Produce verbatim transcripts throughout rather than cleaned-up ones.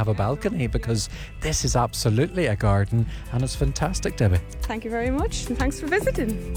have a balcony, because this is absolutely a garden and it's fantastic, Debbie. Thank you very much, and thanks for visiting.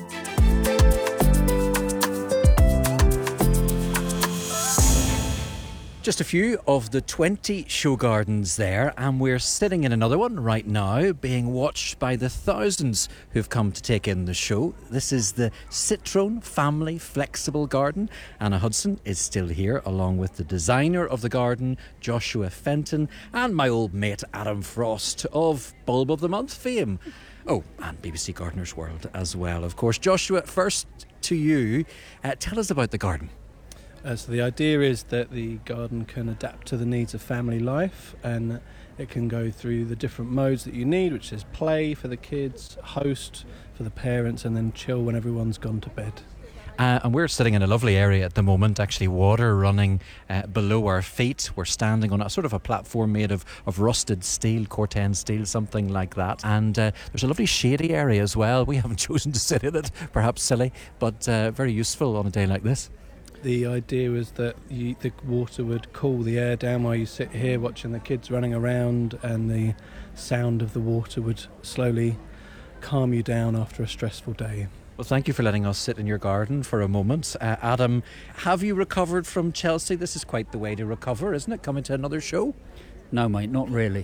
Just a few of the twenty show gardens there, and we're sitting in another one right now, being watched by the thousands who've come to take in the show. This is the Citrone Family Flexible Garden. Anna Hudson is still here, along with the designer of the garden, Joshua Fenton, and my old mate Adam Frost of Bulb of the Month fame. Oh, and B B C Gardener's World as well, of course. Joshua, first to you, uh, tell us about the garden. Uh, so the idea is that the garden can adapt to the needs of family life, and it can go through the different modes that you need, which is play for the kids, host for the parents, and then chill when everyone's gone to bed. Uh, and we're sitting in a lovely area at the moment, actually water running uh, below our feet. We're standing on a sort of a platform made of, of rusted steel, Corten steel, something like that. And uh, there's a lovely shady area as well. We haven't chosen to sit in it, perhaps silly, but uh, very useful on a day like this. The idea was that you, the water would cool the air down while you sit here watching the kids running around, and the sound of the water would slowly calm you down after a stressful day. Well, thank you for letting us sit in your garden for a moment. Uh, Adam, have you recovered from Chelsea? This is quite the way to recover, isn't it, coming to another show? No, mate, not really.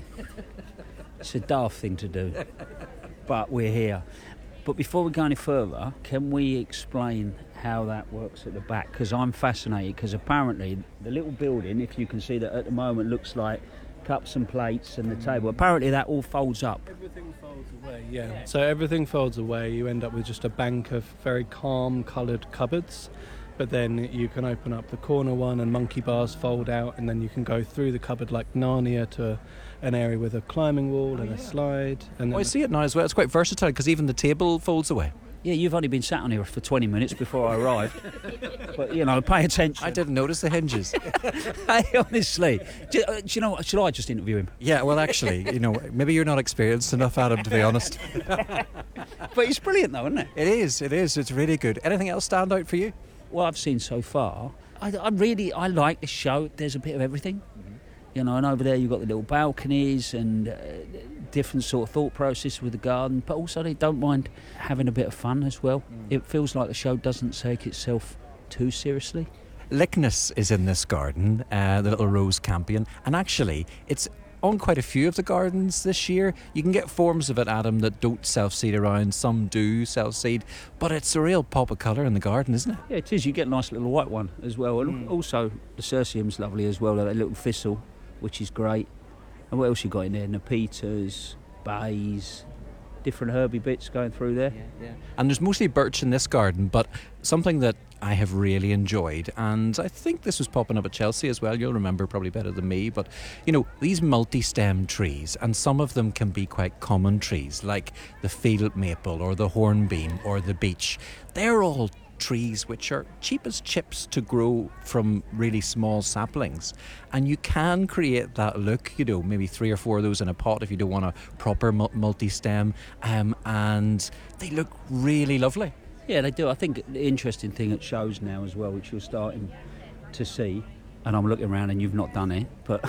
It's a daft thing to do, but we're here. But before we go any further, can we explain how that works at the back? Because I'm fascinated, because apparently the little building, if you can see that at the moment, looks like cups and plates and the table. Apparently that all folds up. Everything folds away, yeah. So everything folds away. You end up with just a bank of very calm coloured cupboards. But then you can open up the corner one and monkey bars fold out, and then you can go through the cupboard like Narnia to a, an area with a climbing wall and a slide. And oh, I see it now as well. It's quite versatile, because even the table folds away. Yeah, you've only been sat on here for twenty minutes before I arrived. But, you know, pay attention. I didn't notice the hinges. Hey, honestly. Do, uh, do you know what? Should I just interview him? Yeah, well, actually, you know, maybe you're not experienced enough, Adam, to be honest. But it's brilliant, though, isn't it? It is, it is. It's really good. Anything else stand out for you? What I've seen so far, I, I really, I like the show. There's a bit of everything. Mm-hmm. You know, and over there you've got the little balconies and uh, different sort of thought process with the garden, but also they don't mind having a bit of fun as well. Mm. It feels like the show doesn't take itself too seriously. Lychnis is in this garden, uh, the little rose campion, and actually it's on quite a few of the gardens this year. You can get forms of it, Adam, that don't self-seed around. Some do self-seed, but it's a real pop of colour in the garden, isn't it? Yeah, it is. You get a nice little white one as well. And mm. also the Cirsium's lovely as well, that little thistle, which is great. And what else you got in there? Nepetas, bays, different herby bits going through there. Yeah, yeah. And there's mostly birch in this garden, but something that I have really enjoyed, and I think this was popping up at Chelsea as well, you'll remember probably better than me, but you know, these multi-stem trees, and some of them can be quite common trees, like the field maple or the hornbeam or the beech. They're all trees which are cheap as chips to grow from really small saplings, and you can create that look, you know, maybe three or four of those in a pot if you don't want a proper multi-stem, um, and they look really lovely. Yeah, they do. I think the interesting thing it shows now as well, which you're starting to see, and I'm looking around and you've not done it, but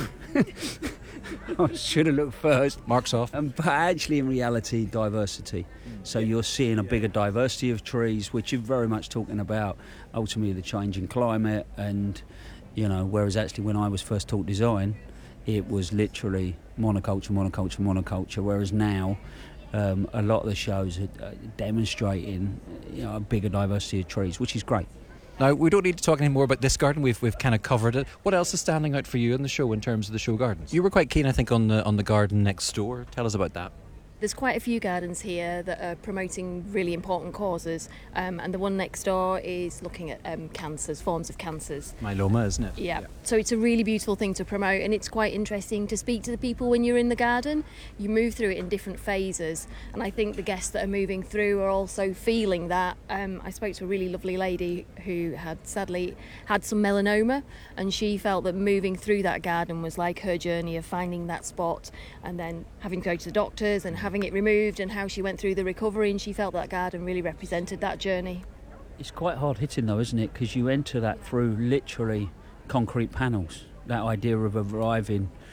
I should have looked first. Marks off. Um, but actually, in reality, diversity. So you're seeing a bigger diversity of trees, which you're very much talking about ultimately the changing climate, and you know, whereas actually when I was first taught design, it was literally monoculture, monoculture, monoculture. Whereas now, um, a lot of the shows are uh, demonstrating, you know, a bigger diversity of trees, which is great. Now, we don't need to talk any more about this garden. We've we've kind of covered it. What else is standing out for you in the show in terms of the show gardens? You were quite keen, I think, on the on the garden next door. Tell us about that. There's quite a few gardens here that are promoting really important causes, um, and the one next door is looking at um, cancers, forms of cancers. Myeloma, isn't it? Yeah. yeah. So it's a really beautiful thing to promote, and it's quite interesting to speak to the people when you're in the garden. You move through it in different phases, and I think the guests that are moving through are also feeling that. Um, I spoke to a really lovely lady who had sadly had some melanoma, and she felt that moving through that garden was like her journey of finding that spot and then having to go to the doctors and having it removed, and how she went through the recovery, and she felt that garden really represented that journey. It's quite hard hitting though, isn't it? Because you enter that through literally concrete panels. That idea of arriving